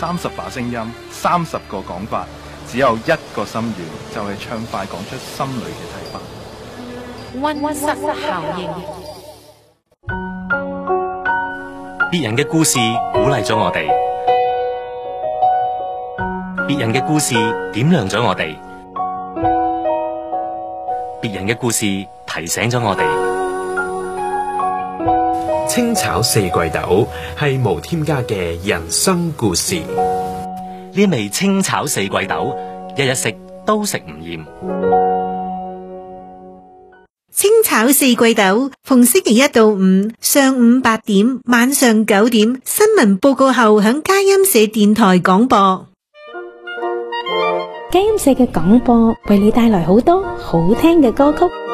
30把聲音，30個講法，只有一個心願，就係暢快講出心裏嘅睇法。 溫室效應， 別人嘅故事鼓勵咗我哋，別人嘅故事點亮咗我哋，別人嘅故事提醒咗我哋。 清炒四季豆係無添加嘅人生故事。 呢味清炒四季豆，日日食都食唔厭。 清炒四季豆，逢星期一到五上午8點，晚上9點，新聞報告後響佳音社電台廣播。 佳音社嘅廣播為你帶來好多好聽嘅歌曲。